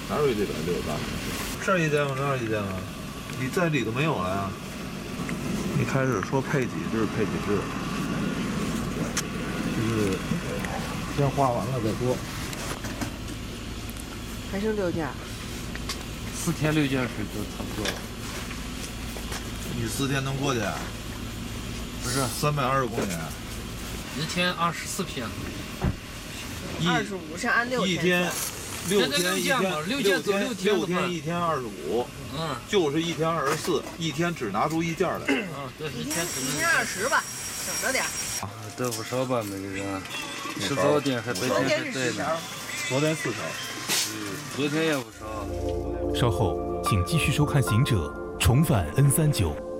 哪有168？这儿1点吗？那儿1点吗？你在里头没有了呀？一开始说配几只，就是先画完了再说。 还剩6件 ，4天6件水就差不多了。 你4天能过去？ 不是 320公里。 1天24片。 25是按6天。 一天6天 6天走6天 ，6天1天25，就是1天24，一天只拿出1件来。 对，一天 20吧，省着点。 得不少吧，每个人。吃早点和白天是对的。 昨天4条。 昨天也不少。 稍后请继续收看《行者》，重返 N39。